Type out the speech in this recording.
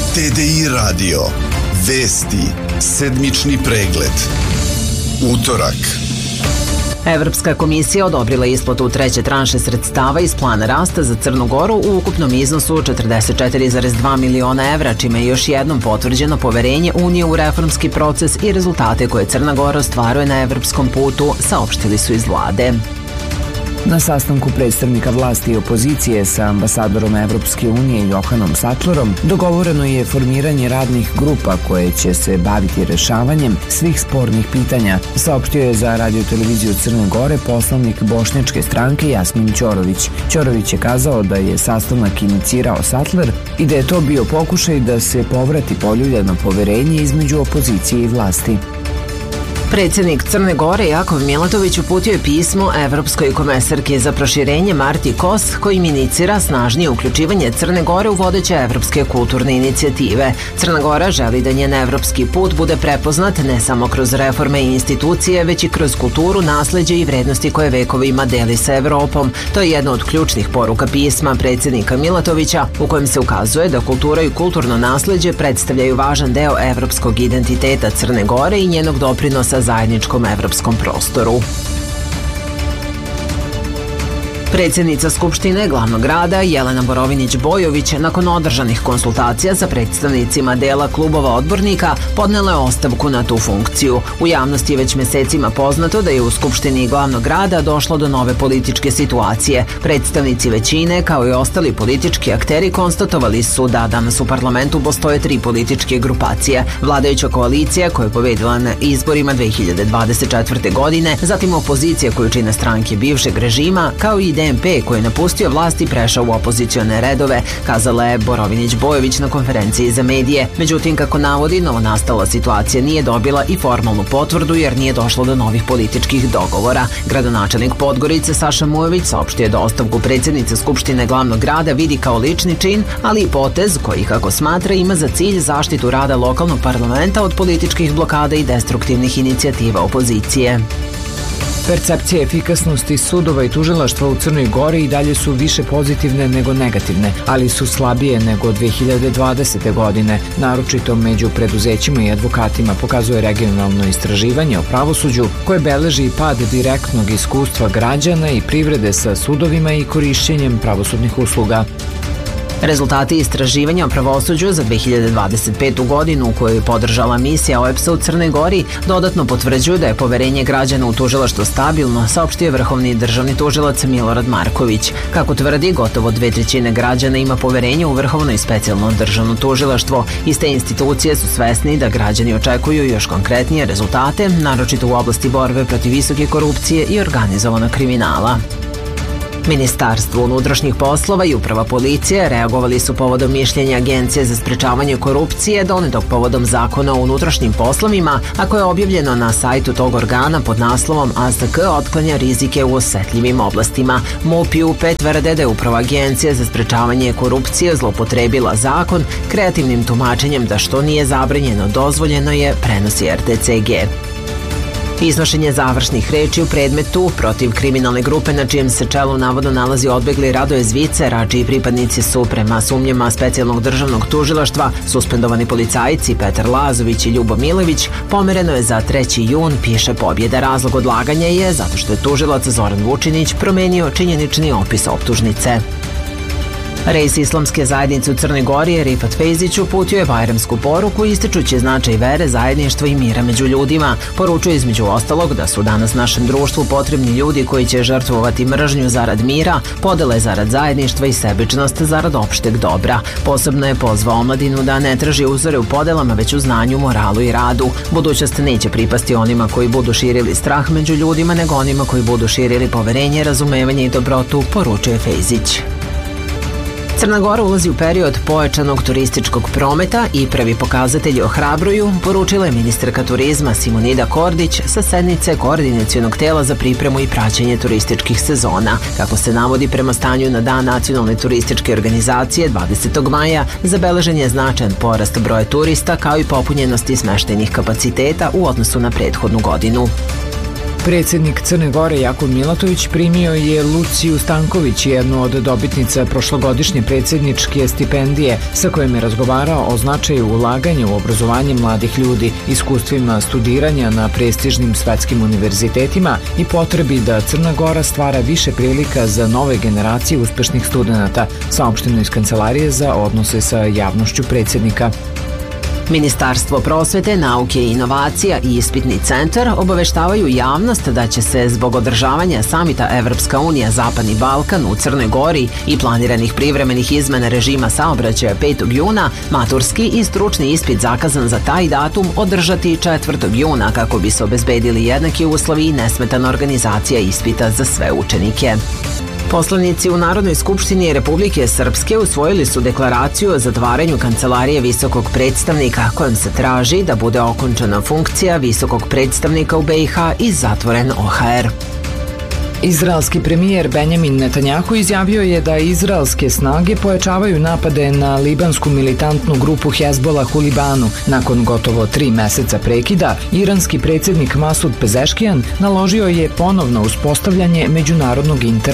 TDI Radio. Vesti. Sedmični pregled. Utorak. Evropska komisija odobrila isplatu treće tranše sredstava iz plana rasta za Crnu Goru u ukupnom iznosu 44,2 miliona evra, čime je još jednom potvrđeno poverenje Unije u reformski proces i rezultate koje Crna Gora ostvaruje na evropskom putu, saopštili su iz vlade. Na sastanku predstavnika vlasti i opozicije sa ambasadorom Evropske unije Johanom Sattlerom dogovoreno je formiranje radnih grupa koje će se baviti rešavanjem svih spornih pitanja, saopštio je za radio-televiziju Crne Gore poslanik bošnjačke stranke Jasmin Ćorović. Ćorović je kazao da je sastanak inicirao Sattler i da je to bio pokušaj da se povrati poljuljano poverenje između opozicije i vlasti. Predsjednik Crne Gore Jakov Milatović uputio je pismo Evropskoj komesarki za proširenje Marti Kos, kojim inicira snažnije uključivanje Crne Gore u vodeće evropske kulturne inicijative. Crna Gora želi da njen evropski put bude prepoznat ne samo kroz reforme i institucije, već i kroz kulturu, nasleđe i vrednosti koje vekovima deli sa Evropom. To je jedna od ključnih poruka pisma predsjednika Milatovića, u kojem se ukazuje da kultura i kulturno nasleđe predstavljaju važan deo evropskog identiteta Crne Gore i njenog doprinosa zajedničkom evropskom prostoru. Predsjednica Skupštine glavnog grada Jelena Borovinć-Bojović nakon održanih konsultacija sa predstavnicima dela klubova odbornika podnela je ostavku na tu funkciju. U javnosti je već mesecima poznato da je u Skupštini glavnog grada došlo do nove političke situacije. Predstavnici većine, kao i ostali politički akteri, konstatovali su da danas u parlamentu postoje 3 političke grupacije. Vladajuća koalicija koja je pobedila na izborima 2024. godine, zatim opozicija koju čine stranke bivšeg režima, kao i DNP koji je napustio vlast i prešao u opozicione redove, kazala je Borovinć-Bojović na konferenciji za medije. Međutim, kako navodi, novonastala situacija nije dobila i formalnu potvrdu jer nije došlo do novih političkih dogovora. Gradonačelnik Podgorice Saša Mujović saopštio je da ostavku predsjednice Skupštine glavnog grada vidi kao lični čin, ali i potez koji, kako smatra, ima za cilj zaštitu rada lokalnog parlamenta od političkih blokada i destruktivnih inicijativa opozicije. Percepcije efikasnosti sudova i tužilaštva u Crnoj Gori i dalje su više pozitivne nego negativne, ali su slabije nego 2020. godine, naročito među preduzećima i advokatima, pokazuje regionalno istraživanje o pravosuđu koje beleži pad direktnog iskustva građana i privrede sa sudovima i korišćenjem pravosudnih usluga. Rezultati istraživanja o pravosuđu za 2025. godinu u kojoj je podržala misija OEBS-a u Crnoj Gori dodatno potvrđuju da je poverenje građana u tužilaštvo stabilno, saopštio je vrhovni državni tužilac Milorad Marković. Kako tvrdi, gotovo 2/3 građana ima poverenje u vrhovno i specijalno državno tužilaštvo. Iste institucije su svesni da građani očekuju još konkretnije rezultate, naročito u oblasti borbe protiv visoke korupcije i organizovanog kriminala. Ministarstvo unutrašnjih poslova i uprava policije reagovali su povodom mišljenja Agencije za sprečavanje korupcije donetog povodom Zakona o unutrašnjim poslovima, a koje je objavljeno na sajtu tog organa pod naslovom ASK otklanja rizike u osetljivim oblastima. MUP i UP tvrde da je uprava Agencije za sprečavanje korupcije zlopotrebila zakon kreativnim tumačenjem da što nije zabranjeno dozvoljeno je, prenosi RTCG. Iznošenje završnih reči u predmetu protiv kriminalne grupe na čijem se čelu navodno nalazi odbegli Radoje Zvicer, a čiji pripadnici su prema sumnjama specijalnog državnog tužilaštva suspendovani policajci Petar Lazović i Ljubo Milević, pomereno je za 3. jun, piše Pobjeda. Razlog odlaganja je zato što je tužilac Zoran Vučinić promenio činjenični opis optužnice. Rejs Islamske zajednice u Crnoj Gori Rifat Fejzić uputio je bajramsku poruku ističući značaj vere, zajedništva i mira među ljudima. Poručuje između ostalog da su danas našem društvu potrebni ljudi koji će žrtvovati mržnju zarad mira, podele zarad zajedništva i sebičnost zarad opšteg dobra. Posebno je pozvao omladinu da ne traži uzore u podelama, već u znanju, moralu i radu. Budućnost neće pripasti onima koji budu širili strah među ljudima, nego onima koji budu širili poverenje, razumevanje i dobrotu, poručuje Fejzić. Crna Gora ulazi u period pojačanog turističkog prometa i prvi pokazatelji ohrabruju, poručila je ministarka turizma Simonida Kordić sa sednice Koordinacionog tela za pripremu i praćenje turističkih sezona. Kako se navodi prema stanju na dan Nacionalne turističke organizacije 20. maja, zabeležen je značajan porast broja turista kao i popunjenosti smeštajnih kapaciteta u odnosu na prethodnu godinu. Predsjednik Crne Gore Jakov Milatović primio je Luciju Stanković, jednu od dobitnica prošlogodišnje predsjedničke stipendije, sa kojim je razgovarao o značaju ulaganja u obrazovanje mladih ljudi, iskustvima studiranja na prestižnim svetskim univerzitetima i potrebi da Crna Gora stvara više prilika za nove generacije uspešnih studenata, saopšteno iz Kancelarije za odnose sa javnošću predsjednika. Ministarstvo prosvete, nauke i inovacija i Ispitni centar obaveštavaju javnost da će se zbog održavanja samita Evropska unija Zapadni Balkan u Crnoj Gori i planiranih privremenih izmena režima saobraćaja 5. juna maturski i stručni ispit zakazan za taj datum održati 4. juna kako bi se obezbedili jednaki uslovi i nesmetana organizacija ispita za sve učenike. Poslanici u Narodnoj skupštini Republike Srpske usvojili su deklaraciju o zatvaranju Kancelarije visokog predstavnika kojom se traži da bude okončana funkcija visokog predstavnika u BiH i zatvoren OHR. Izraelski premijer Benjamin Netanjahu izjavio je da izraelske snage pojačavaju napade na libansku militantnu grupu Hezbollah u Libanu. Nakon gotovo 3 meseca prekida, iranski predsjednik Masud Pezeškijan naložio je ponovno uspostavljanje međunarodnog interventnog